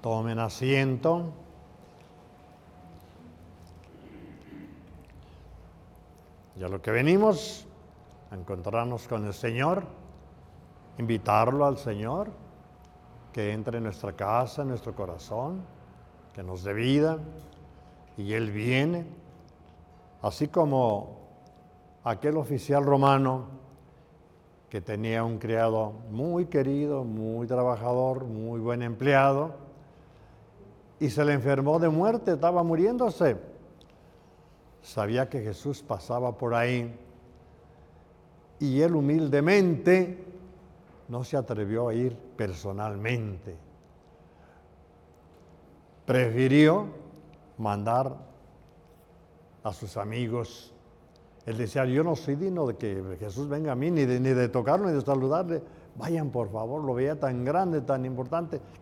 Tomen asiento. Y a lo que venimos a encontrarnos con el Señor, invitarlo al Señor, que entre en nuestra casa, en nuestro corazón, que nos dé vida, y Él viene, así como aquel oficial romano que tenía un criado muy querido, muy trabajador, muy buen empleado, y se le enfermó de muerte, estaba muriéndose. Sabía que Jesús pasaba por ahí y él humildemente no se atrevió a ir personalmente. Prefirió mandar a sus amigos. Él decía, yo no soy digno de que Jesús venga a mí, ni de tocarlo, ni de saludarle. Vayan, por favor, lo veía tan grande, tan importante,